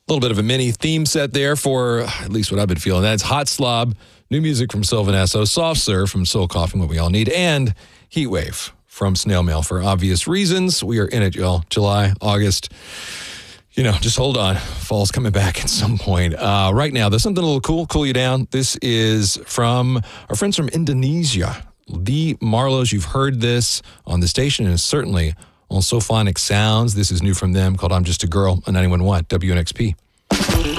little bit of a mini theme set there for at least what I've been feeling. That's Hot Slob, new music from Sylvan Esso, Soft Serve from Soul Coughing, what we all need, and Heatwave from Snail Mail for obvious reasons. We are in it, y'all. July, August. Just hold on. Fall's coming back at some point. Right now, there's something a little cool you down. This is from our friends from Indonesia, the Marlows. You've heard this on the station, and certainly on Sophonic Sounds. This is new from them, called I'm Just a Girl on 91.1 WNXP.